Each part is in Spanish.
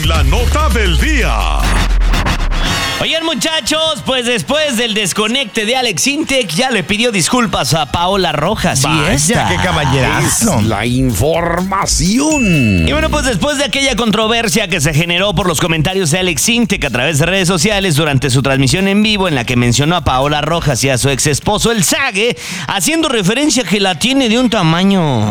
La nota del día. Oigan, muchachos, pues después del desconecte de Alex Sintek, ya le pidió disculpas a Paola Rojas. Vaya, qué caballerazo. Es la información. Y bueno, pues después de aquella controversia que se generó por los comentarios de Alex Sintek a través de redes sociales durante su transmisión en vivo, en la que mencionó a Paola Rojas y a su ex esposo, el Zague, haciendo referencia a que la tiene de un tamaño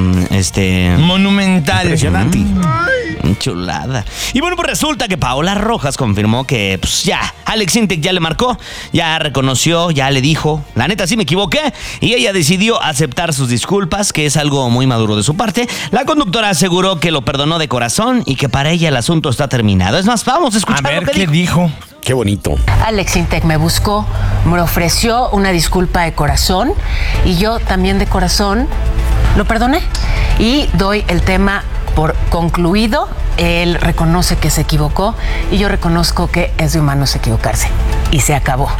monumental. Impresionante. Chulada. Y bueno, pues resulta que Paola Rojas confirmó que pues ya, Alex Sintek ya le marcó, ya reconoció, ya le dijo, la neta sí me equivoqué, y ella decidió aceptar sus disculpas, que es algo muy maduro de su parte. La conductora aseguró que lo perdonó de corazón y que para ella el asunto está terminado. Es más, vamos a escuchar A ver, lo que ¿qué dijo? Qué bonito. Alex Sintek me buscó, me ofreció una disculpa de corazón y yo también de corazón lo perdoné y doy el tema por concluido. Él reconoce que se equivocó y yo reconozco que es de humanos equivocarse y se acabó.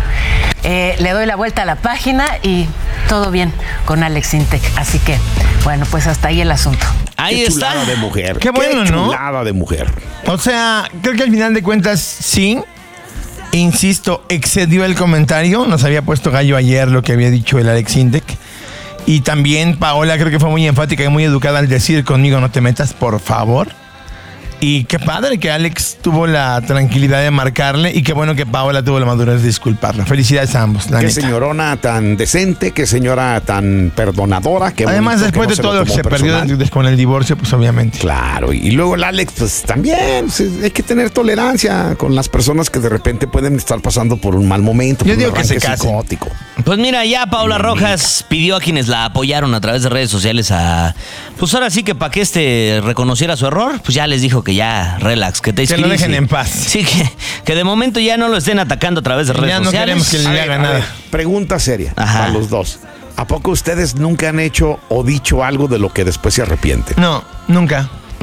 Le doy la vuelta a la página y todo bien con Alex Sintek, así que bueno, pues hasta ahí el asunto. Ahí Qué está. chulada de mujer. Qué bueno, Qué ¿no? chulada de mujer. O sea, creo que al final de cuentas sí. Insisto, excedió el comentario. Nos había puesto gallo ayer lo que había dicho el Alex Sintek. Y también Paola creo que fue muy enfática y muy educada al decir conmigo no te metas, por favor. Y qué padre que Alex tuvo la tranquilidad de marcarle y qué bueno que Paola tuvo la madurez de disculparla. Felicidades a ambos, la Qué neta. señorona tan decente, qué señora tan perdonadora. Qué Además, bonito después que de no todo lo lo que tomó se perdió personal. con el divorcio, pues obviamente. Claro, y luego el Alex, pues también pues, hay que tener tolerancia con las personas que de repente pueden estar pasando por un mal momento. Yo por un digo que se arranque casen. psicótico. Pues mira, ya Paola Rojas pidió a quienes la apoyaron a través de redes sociales pues ahora sí que para que reconociera su error, pues ya les dijo que ya relax, que te Que lo dejen en paz. Sí, que de momento ya no lo estén atacando a través de redes Ya no sociales. queremos que le A haga ver, nada. pregunta seria Ajá. a los dos. ¿A poco ustedes nunca han hecho o dicho algo de lo que después se arrepienten? No, nunca.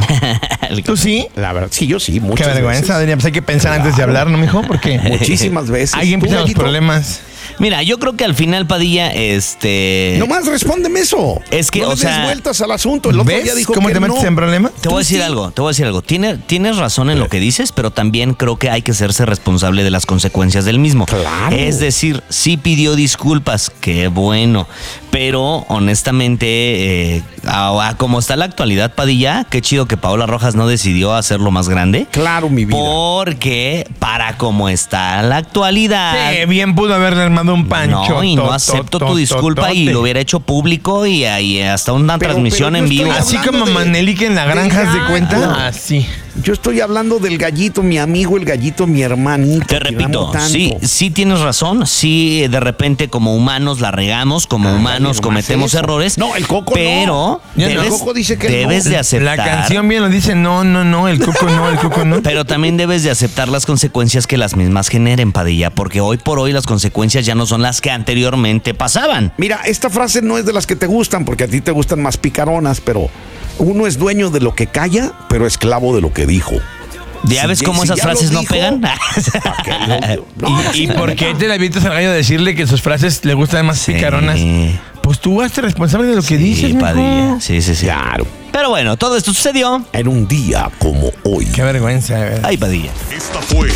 ¿Tú sí? La verdad, sí, yo sí, Qué muchas vergüenza, veces. Adrián. Pues hay que pensar Claro. antes de hablar, ¿no, mijo? Porque Muchísimas veces. ahí ¿Tú, empiezan los Gallito? problemas. Mira, yo creo que al final, Padilla, Nomás respóndeme eso. Es que, no o le sea, des vueltas al asunto. El otro día ¿Ves dijo cómo que te metes no. en problemas? Te voy a decir algo. Tienes razón en lo que dices, pero también creo que hay que hacerse responsable de las consecuencias del mismo. Claro. Es decir, sí pidió disculpas, qué bueno, pero honestamente, como está la actualidad, Padilla, qué chido que Paola Rojas no decidió hacerlo más grande. Claro, mi vida. Porque para como está la actualidad... Sí, bien pudo haberle armado un pancho. No, y no acepto tu disculpa y lo hubiera hecho público y hasta una Pero transmisión yo en vivo. estoy Así hablando como de- Manelique en la granja, ¿haz de del cuenta? gallo. Así. Yo estoy hablando del gallito, mi amigo, el gallito, mi hermanito. Te que repito, amo tanto. sí tienes razón, sí de repente como humanos la regamos, como humanos nomás cometemos eso. errores. No, el Coco pero no. Yo no. debes, El Coco dice que debes no. de aceptar. La canción bien lo dice, no, el coco no. Pero también debes de aceptar las consecuencias que las mismas generen, Padilla, porque hoy por hoy las consecuencias ya no son las que anteriormente pasaban. Mira, esta frase no es de las que te gustan, porque a ti te gustan más picaronas, pero uno es dueño de lo que calla, pero esclavo de lo que dijo. ¿Ya Si ves ya- cómo si esas ya lo frases no dijo, pegan? ¿para qué no? ¿Y por qué te la avientas al gallo a decirle que sus frases le gustan más picaronas? Pues tú hazte responsable de lo que dices, mijo. Padilla. Sí. Claro, Pero bueno, todo esto sucedió. en un día como hoy. Qué vergüenza, de verdad. Ay, Padilla. Esta fue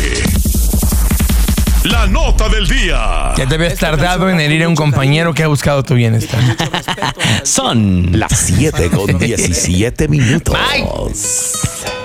la nota del día. Ya te habías tardado en herir a un compañero que ha buscado tu bienestar. Son Las 7:17 minutos. Bye.